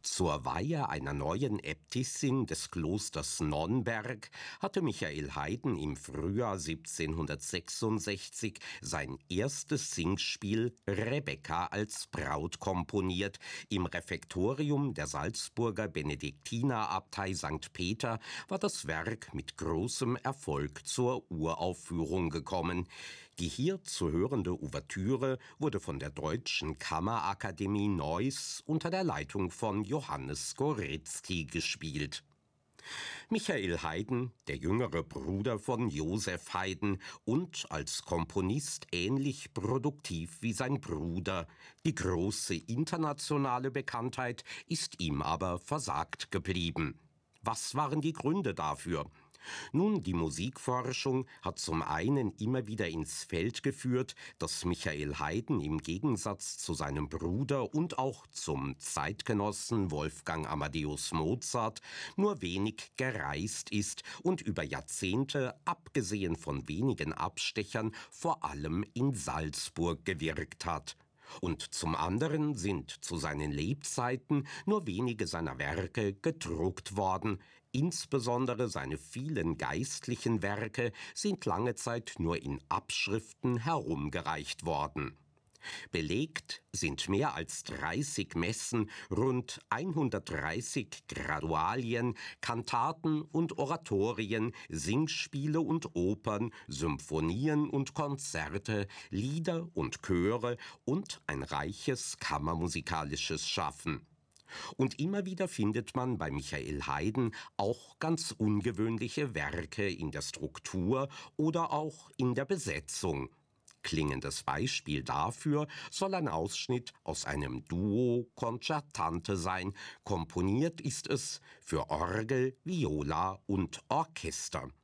Zur Weihe einer neuen Äbtissin des Klosters Nonnberg hatte Michael Haydn im Frühjahr 1766 sein erstes Singspiel Rebecca als Braut komponiert. Im Refektorium der Salzburger Benediktinerabtei St. Peter war das Werk mit großem Erfolg zur Uraufführung gekommen. Die hier zu hörende Ouvertüre wurde von der Deutschen Kammerakademie Neuss unter der Leitung von Johannes Skorizki gespielt. Michael Haydn, der jüngere Bruder von Joseph Haydn und als Komponist ähnlich produktiv wie sein Bruder. Die große internationale Bekanntheit ist ihm aber versagt geblieben. Was waren die Gründe dafür? Nun, die Musikforschung hat zum einen immer wieder ins Feld geführt, dass Michael Haydn im Gegensatz zu seinem Bruder und auch zum Zeitgenossen Wolfgang Amadeus Mozart nur wenig gereist ist und über Jahrzehnte, abgesehen von wenigen Abstechern, vor allem in Salzburg gewirkt hat. Und zum anderen sind zu seinen Lebzeiten nur wenige seiner Werke gedruckt worden. Insbesondere seine vielen geistlichen Werke sind lange Zeit nur in Abschriften herumgereicht worden. Belegt sind mehr als 30 Messen, rund 130 Gradualien, Kantaten und Oratorien, Singspiele und Opern, Symphonien und Konzerte, Lieder und Chöre und ein reiches kammermusikalisches Schaffen. Und immer wieder findet man bei Michael Haydn auch ganz ungewöhnliche Werke in der Struktur oder auch in der Besetzung. Klingendes Beispiel dafür soll ein Ausschnitt aus einem Duo Concertante sein. Komponiert ist es für Orgel, Viola und Orchester.